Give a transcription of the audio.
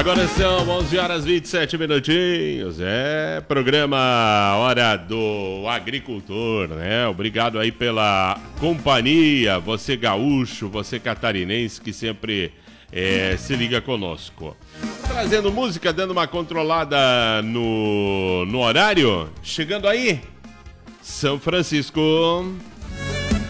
Agora são 11 horas 27 minutinhos, programa Hora do Agricultor, né? Obrigado aí pela companhia, você gaúcho, você catarinense que sempre se liga conosco. Trazendo música, dando uma controlada no horário, chegando aí, São Francisco.